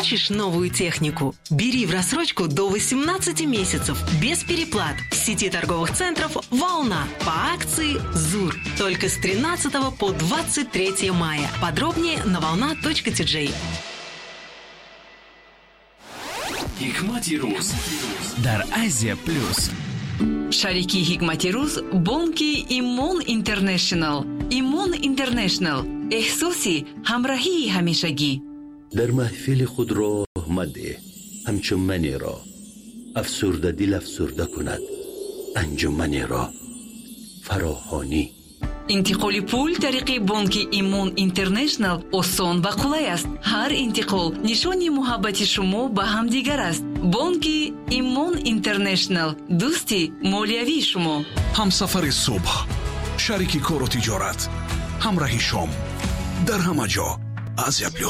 Хочешь новую технику? Бери в рассрочку до 18 месяцев без переплат в сети торговых центров «Волна» по акции «ЗУР». Только с 13 по 23 мая. Подробнее на volna.tj. Hikmati Ruz дар Азия Плюс. Шарики Hikmati Ruz бонки Имон Интернешнл. Имон Интернешнл. احساسی همراهی همیشگی. در محفل خود راه مده همچون منی را افسرده دل افسرده کند انجمنی را فراهانی. انتقال پول طریق بانک ایمون اینترنشنل آسان و قلای است. هر انتقال نشانی محبت شما به همدیگر است. بانک ایمون اینترنشنل دوستی مالیوی شما. همسفر صبح، شریک کار و تجارت، همراه شام در همه جا. آسیا پلوس.